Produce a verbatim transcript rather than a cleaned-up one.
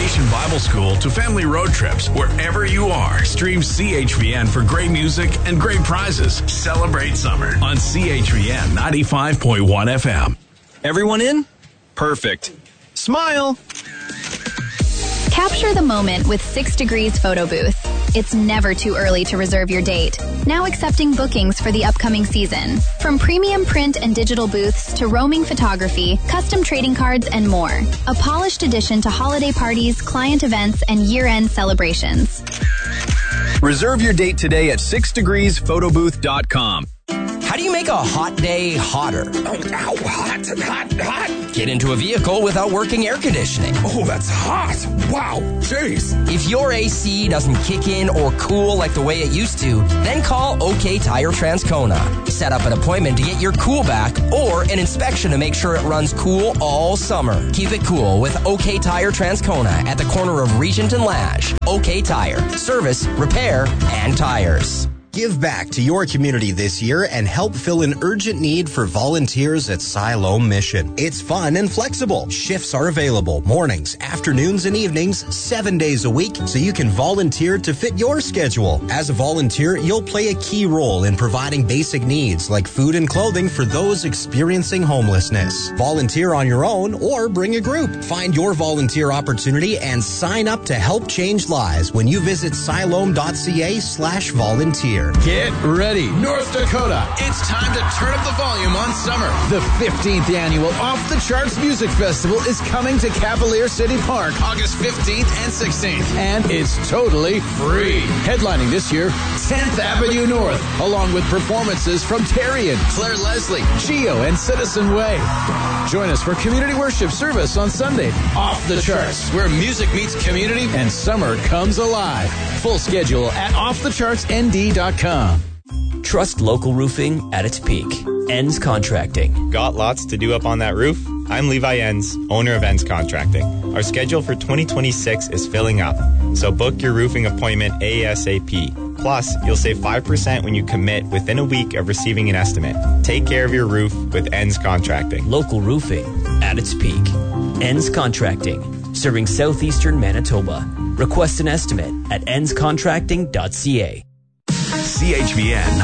Vacation Bible School to family road trips, wherever you are, stream C H V N for great music and great prizes. Celebrate summer on C H V N ninety-five point one F M. Everyone in? Perfect. Smile. Capture the moment with Six Degrees Photo Booth. It's never too early to reserve your date. Now accepting bookings for the upcoming season. From premium print and digital booths to roaming photography, custom trading cards, and more. A polished addition to holiday parties, client events, and year-end celebrations. Reserve your date today at six degrees photo booth dot com. How do you make a hot day hotter? Oh, ow, hot, hot, hot. Get into a vehicle without working air conditioning. Oh, that's hot. Wow, jeez. If your A C doesn't kick in or cool like the way it used to, then call OK Tire Transcona. Set up an appointment to get your cool back or an inspection to make sure it runs cool all summer. Keep it cool with OK Tire Transcona at the corner of Regent and Lash. OK Tire. Service, repair, and tires. Give back to your community this year and help fill an urgent need for volunteers at Siloam Mission. It's fun and flexible. Shifts are available mornings, afternoons, and evenings, seven days a week, so you can volunteer to fit your schedule. As a volunteer, you'll play a key role in providing basic needs like food and clothing for those experiencing homelessness. Volunteer on your own or bring a group. Find your volunteer opportunity and sign up to help change lives when you visit siloam.ca slash volunteer. Get ready, North Dakota. It's time to turn up the volume on summer. The fifteenth annual Off the Charts Music Festival is coming to Cavalier City Park August fifteenth and sixteenth. And it's totally free. Headlining this year, tenth Avenue North, along with performances from Terrian, Claire Leslie, Geo, and Citizen Way. Join us for community worship service on Sunday. Off the Charts, where music meets community and summer comes alive. Full schedule at off the charts n d dot com. Trust local roofing at its peak. Enns Contracting. Got lots to do up on that roof? I'm Levi Enns, owner of Enns Contracting. Our schedule for twenty twenty-six is filling up, so book your roofing appointment ASAP. Plus, you'll save five percent when you commit within a week of receiving an estimate. Take care of your roof with Enns Contracting. Local roofing at its peak. Enns Contracting, serving southeastern Manitoba. Request an estimate at enns contracting dot c a. C H V N